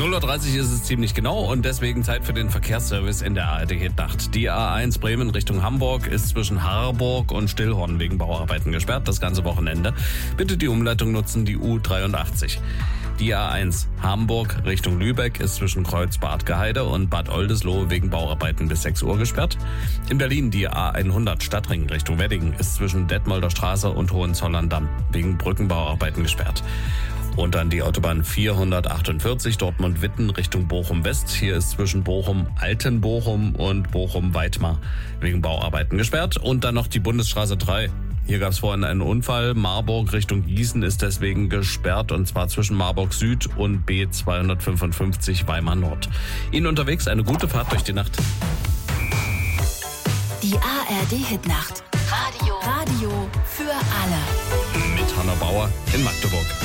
0:30 Uhr ist es ziemlich genau und deswegen Zeit für den Verkehrsservice in der ARD-Hit-Nacht. Die A1 Bremen Richtung Hamburg ist zwischen Harburg und Stillhorn wegen Bauarbeiten gesperrt, das ganze Wochenende. Bitte die Umleitung nutzen, die U83. Die A1 Hamburg Richtung Lübeck ist zwischen Kreuz-Bad-Geheide und Bad Oldesloe wegen Bauarbeiten bis 6 Uhr gesperrt. In Berlin die A100 Stadtring Richtung Wedding ist zwischen Detmolder Straße und Hohenzollern-Damm wegen Brückenbauarbeiten gesperrt. Und dann die Autobahn 448 Dortmund-Witten Richtung Bochum-West. Hier ist zwischen Bochum-Altenbochum und Bochum-Weitmar wegen Bauarbeiten gesperrt. Und dann noch die Bundesstraße 3. Hier gab es vorhin einen Unfall. Marburg Richtung Gießen ist deswegen gesperrt und zwar zwischen Marburg Süd und B255 Weimar Nord. Ihnen unterwegs eine gute Fahrt durch die Nacht. Die ARD-Hit-Nacht. Radio für alle. Mit Hanna Bauer in Magdeburg.